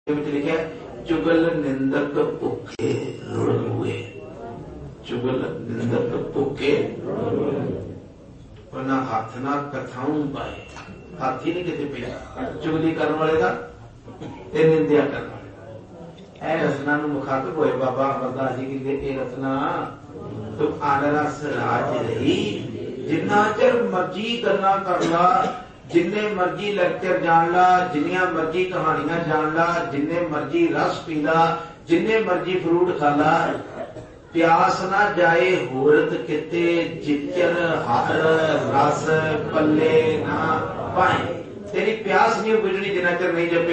लिखा चुगल निंदक भुखे रुड़ हुए। चुगल निंदक भुखे ना हाथ ना कथाऊं पाए, हाथ ही नहीं कितने पे चुगली करने वाले का निंदिया करने वाले। ए रचना मुखातिब होए बाबा अमरदास जी की ए रचना तुम आनरस राज रही, जिन्ना चर मर्जी गल्लां कर ला, जिन्ने मर्जी लेक्चर जान ला, जिन्नियां मर्जी कहानियां जान ला, जिन्ने मर्जी रस पी ला, जिन्ने मर्जी फ्रूट खा ला, प्यास ना जाए होरत किते, जिचर हर रस पल्ले ना पाए। तेरी प्यास नहीं बुझनी जिन्ना चर नहीं जपे